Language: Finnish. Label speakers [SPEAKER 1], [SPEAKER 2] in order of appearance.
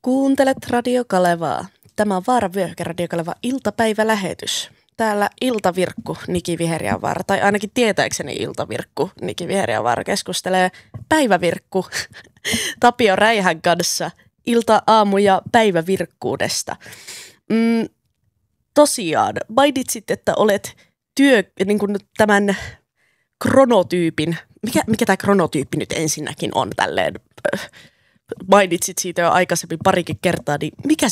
[SPEAKER 1] Kuuntelet Radio Kalevaa. Tämä on Vaaravyöhyke Radio Kaleva iltapäivälähetys. Täällä iltavirkku Niki Viheriänvaara, tai ainakin tietääkseni iltavirkku Niki Viheriänvaara keskustelee päivävirkku Tapio Räihän kanssa ilta-, aamu- ja päivävirkkuudesta. Tosiaan, mainitsit, että olet niin kuin tämän kronotyypin, mikä tämä kronotyyppi nyt ensinnäkin on tälleen, mainitsit siitä jo aikaisemmin parikin kertaa, niin mikä